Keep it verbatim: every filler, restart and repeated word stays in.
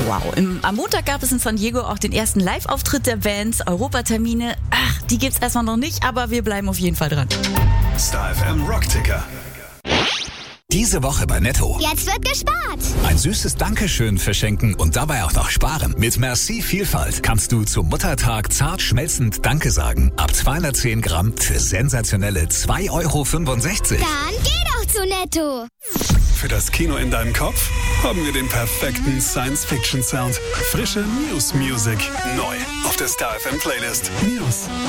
Wow. Im, am Montag gab es in San Diego auch den ersten Live-Auftritt der Bands. Europatermine, ach, die gibt's erstmal noch nicht, aber wir bleiben auf jeden Fall dran. Star F M Rockticker. Diese Woche bei Netto. Jetzt wird gespart. Ein süßes Dankeschön verschenken und dabei auch noch sparen. Mit Merci Vielfalt kannst du zum Muttertag zart schmelzend Danke sagen. Ab zweihundertzehn Gramm für sensationelle zwei Euro fünfundsechzig. Dann geh doch zu Netto. Für das Kino in deinem Kopf haben wir den perfekten Science-Fiction-Sound. Frische News-Music. Neu auf der Star F M Playlist. News.